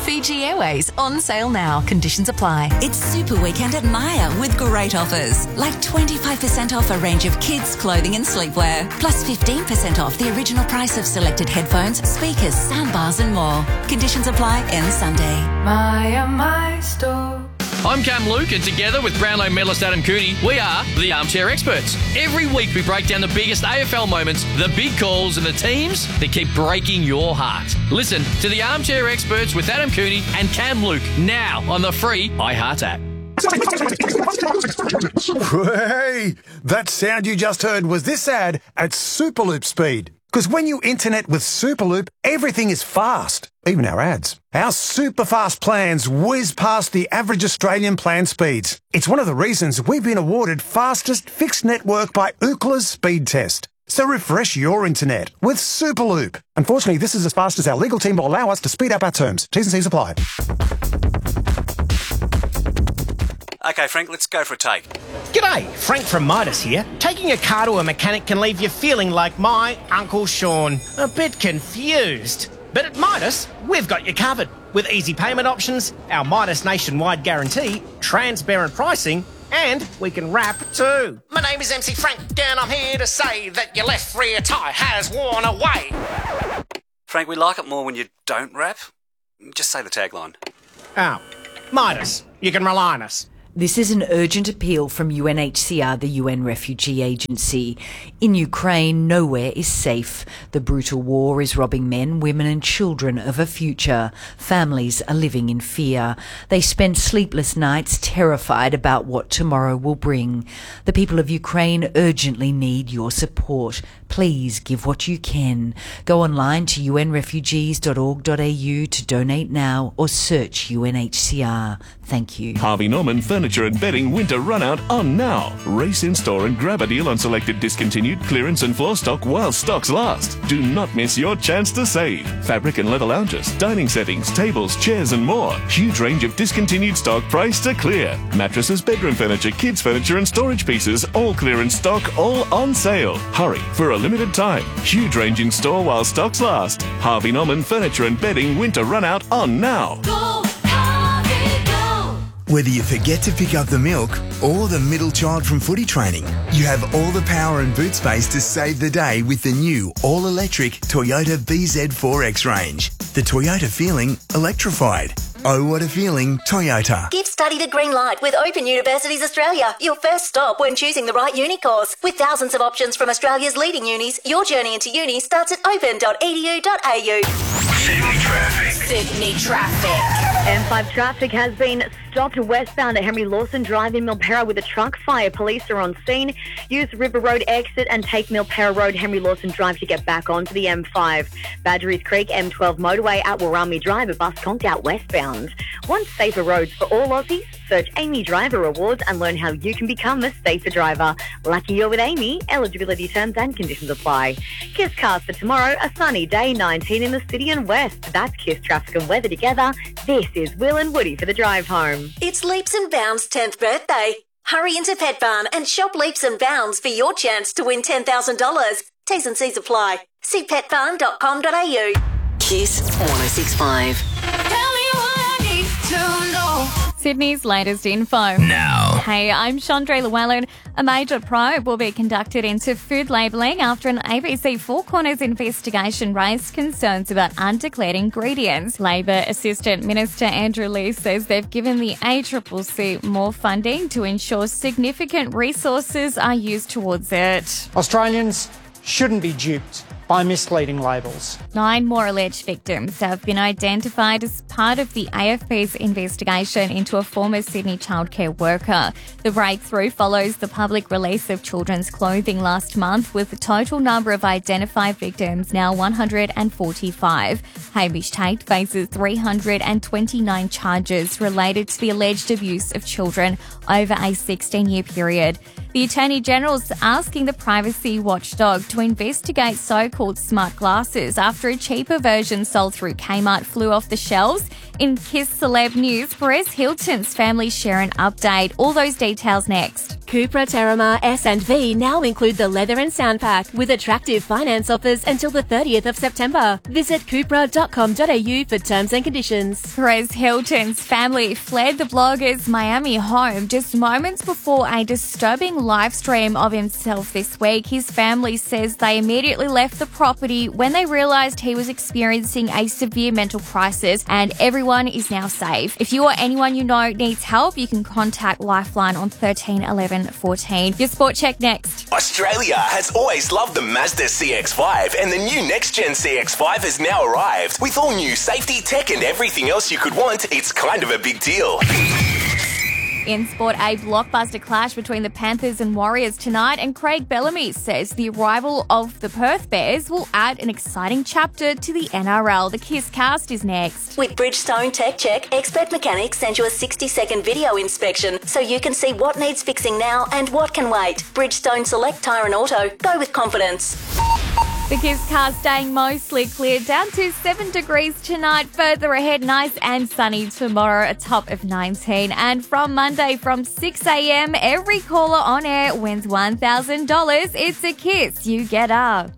Fiji Airways on sale now. Conditions apply. It's Super Weekend at Maya with great offers, like 25% off a range of kids' clothing and sleepwear, plus 15% off the original price of selected headphones, speakers, soundbars and more. Conditions apply. End Sunday. Maya, my store. I'm Cam Luke, and together with Brownlow medalist Adam Cooney, we are the Armchair Experts. Every week we break down the biggest AFL moments, the big calls and the teams that keep breaking your heart. Listen to the Armchair Experts with Adam Cooney and Cam Luke now on the free iHeart app. Hey, that sound you just heard was this ad at Superloop speed. Because when you internet with Superloop, everything is fast, even our ads. Our super fast plans whiz past the average Australian plan speeds. It's one of the reasons we've been awarded fastest fixed network by Ookla's speed test. So refresh your internet with Superloop. Unfortunately, this is as fast as our legal team will allow us to speed up our terms. T's and C's apply. Okay, Frank, let's go for a take. G'day, Frank from Midas here. Taking a car to a mechanic can leave you feeling like my Uncle Sean, a bit confused. But at Midas, we've got you covered. With easy payment options, our Midas nationwide guarantee, transparent pricing, and we can wrap too. My name is MC Frank and I'm here to say that your left rear tyre has worn away. Frank, we like it more when you don't rap. Just say the tagline. Oh, Midas, you can rely on us. This is an urgent appeal from UNHCR, the UN Refugee Agency. In Ukraine, nowhere is safe. The brutal war is robbing men, women and children of a future. Families are living in fear. They spend sleepless nights terrified about what tomorrow will bring. The people of Ukraine urgently need your support. Please give what you can. Go online to unrefugees.org.au to donate now or search UNHCR. Thank you. Harvey Norman Furniture and Bedding Winter Run Out on now. Race in store and grab a deal on selected discontinued clearance and floor stock while stocks last. Do not miss your chance to save. Fabric and leather lounges, dining settings, tables, chairs and more. Huge range of discontinued stock priced to clear. Mattresses, bedroom furniture, kids furniture and storage pieces, all clearance stock, all on sale. Hurry for a limited time. Huge range in store while stocks last. Harvey Norman Furniture and Bedding Winter Run Out on now. Go, Harvey, go. Whether you forget to pick up the milk or the middle child from footy training, you have all the power and boot space to save the day with the new all-electric Toyota BZ4X range. The Toyota feeling electrified. Oh, what a feeling, Toyota. Give study the green light with Open Universities Australia, your first stop when choosing the right uni course. With thousands of options from Australia's leading unis, your journey into uni starts at open.edu.au. Sydney traffic. Sydney traffic. M5 traffic has been stopped westbound at Henry Lawson Drive in Milperra with a truck fire. Police are on scene. Use River Road exit and take Milperra Road, Henry Lawson Drive to get back onto the M5. Badgerys Creek M12 motorway at Warami Drive, a bus conked out westbound. Want safer roads for all Aussies? Search Amy Driver Awards and learn how you can become a safer driver. Lucky you're with Amy. Eligibility terms and conditions apply. Kiss cars for tomorrow. A sunny day, 19 in the city and west. That's Kiss traffic and weather together. This is Will and Woody for the drive home. It's Leaps and Bounds' 10th birthday. Hurry into Pet Barn and shop Leaps and Bounds for your chance to win $10,000. T's and C's apply. See petbarn.com.au. Kiss 106.5. Tell me what I need to know. Sydney's latest info. Now. Hey, I'm Chandra Llewellyn. A major probe will be conducted into food labelling after an ABC Four Corners investigation raised concerns about undeclared ingredients. Labor Assistant Minister Andrew Leigh says they've given the ACCC more funding to ensure significant resources are used towards it. Australians shouldn't be duped by misleading labels. 9 more alleged victims have been identified as part of the AFP's investigation into a former Sydney childcare worker. The breakthrough follows the public release of children's clothing last month, with the total number of identified victims now 145. Hamish Tate faces 329 charges related to the alleged abuse of children over a 16-year period. The Attorney General's asking the privacy watchdog to investigate so-called smart glasses after a cheaper version sold through Kmart flew off the shelves. In Kiss Celeb News, Perez Hilton's family share an update. All those details next. Cupra, Terramar, S and V now include the leather and sound pack with attractive finance offers until the 30th of September. Visit cupra.com.au for terms and conditions. Perez Hilton's family fled the blogger's Miami home just moments before a disturbing live stream of himself this week. His family says they immediately left the property when they realized he was experiencing a severe mental crisis, and everyone is now safe. If you or anyone you know needs help, you can contact Lifeline on 13 11 14. Your sport check next. Australia has always loved the Mazda CX-5, and the new next-gen CX-5 has now arrived. With all new safety, tech and everything else you could want, it's kind of a big deal. In sport, a blockbuster clash between the Panthers and Warriors tonight, and Craig Bellamy says the arrival of the Perth Bears will add an exciting chapter to the NRL. The Kiss Cast is next. With Bridgestone Tech Check, expert mechanics send you a 60-second video inspection so you can see what needs fixing now and what can wait. Bridgestone Select Tyre and Auto. Go with confidence. The Kiss Car staying mostly clear, down to 7 degrees tonight. Further ahead, nice and sunny tomorrow, a top of 19. And from Monday, from 6 a.m, every caller on air wins $1,000. It's a Kiss You Get Up.